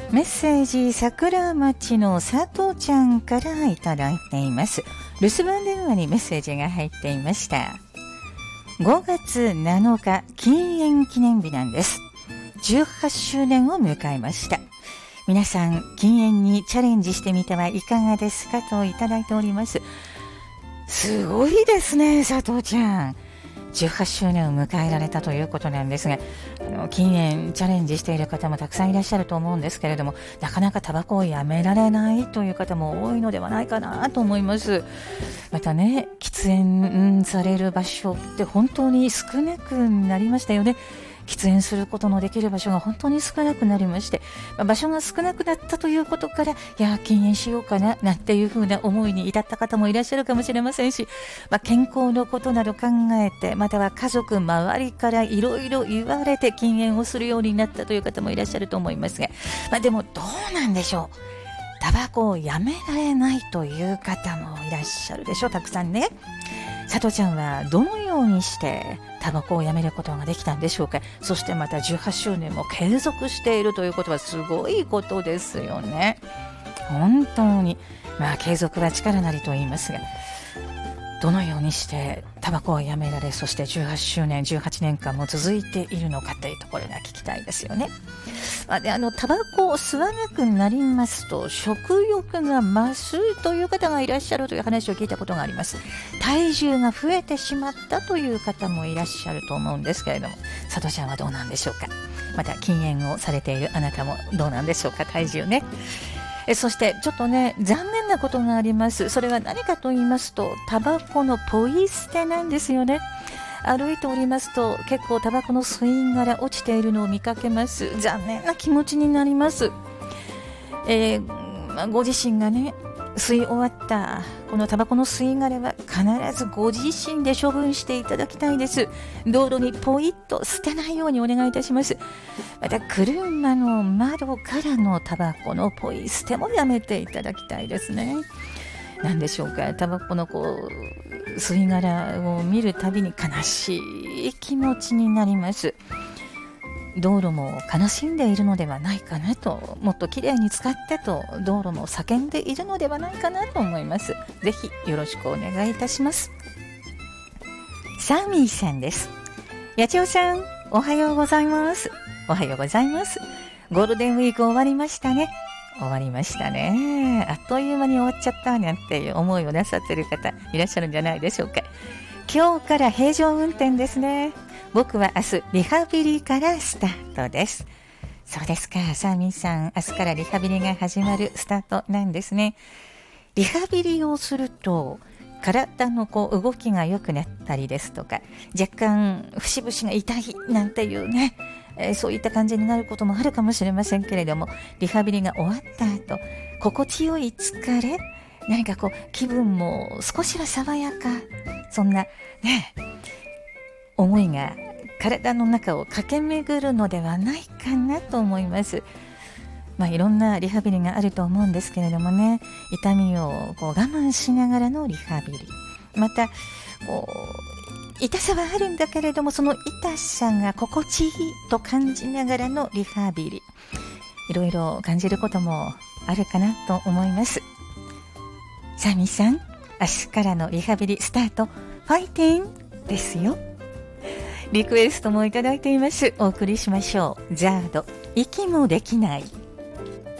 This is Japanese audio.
メッセージ、桜町の佐藤ちゃんからいただいています。留守番電話にメッセージが入っていました。5月7日禁煙記念日なんです。18周年を迎えました。皆さん禁煙にチャレンジしてみてはいかがですかといただいております。すごいですね、佐藤ちゃん。18周年を迎えられたということなんですが、禁煙チャレンジしている方もたくさんいらっしゃると思うんですけれども、なかなかタバコをやめられないという方も多いのではないかなと思います。またね、喫煙される場所って本当に少なくなりましたよね。喫煙することのできる場所が本当に少なくなりまして、場所が少なくなったということから、いや禁煙しようかななんていうふうな思いに至った方もいらっしゃるかもしれませんし、健康のことなど考えて、または家族周りからいろいろ言われて禁煙をするようになったという方もいらっしゃると思いますが、でもどうなんでしょう。タバコをやめられないという方もいらっしゃるでしょう、たくさんね。佐藤ちゃんはどのようにしてタバコをやめることができたんでしょうか。そしてまた18周年も継続しているということはすごいことですよね。本当に継続は力なりと言いますが、どのようにしてタバコをやめられ、そして18周年18年間も続いているのかというところが聞きたいですよね。タバコを吸わなくなりますと食欲が増すという方がいらっしゃるという話を聞いたことがあります。体重が増えてしまったという方もいらっしゃると思うんですけれども、佐藤ちゃんはどうなんでしょうか。また禁煙をされているあなたもどうなんでしょうか、体重ね。そしてちょっとね、残念なことがあります。それは何かと言いますと、タバコのポイ捨てなんですよね。歩いておりますと結構タバコの吸い殻落ちているのを見かけます。残念な気持ちになります。ご自身がね、吸い終わったこのタバコの吸い殻は必ずご自身で処分していただきたいです。道路にポイッと捨てないようにお願いいたします。また車の窓からのタバコのポイ捨てもやめていただきたいですね。なんでしょうか、タバコの吸い殻を見るたびに悲しい気持ちになります。道路も悲しんでいるのではないかなと、もっときれいに使ってと道路も叫んでいるのではないかなと思います。ぜひよろしくお願いいたします。サーミーさんです。やちおさん、おはようございます。おはようございます。ゴールデンウィーク終わりましたね。終わりましたね。あっという間に終わっちゃったなんていう思いをなさっている方いらっしゃるんじゃないでしょうか。今日から平常運転ですね。僕は明日リハビリからスタートです。そうですか、サーミンさん、明日からリハビリが始まるスタートなんですね。リハビリをすると体の動きが良くなったりですとか、若干節々が痛いなんていうね、そういった感じになることもあるかもしれませんけれども、リハビリが終わった後、心地よい疲れ、何か気分も少しは爽やか、そんなね思いが体の中を駆け巡るのではないかなと思います。いろんなリハビリがあると思うんですけれどもね、痛みを我慢しながらのリハビリ、また痛さはあるんだけれども、その痛さが心地いいと感じながらのリハビリ、いろいろ感じることもあるかなと思います。サミさん、明日からのリハビリスタート、ファイティンですよ。リクエストもいただいています。お送りしましょう。ザード、息もできない。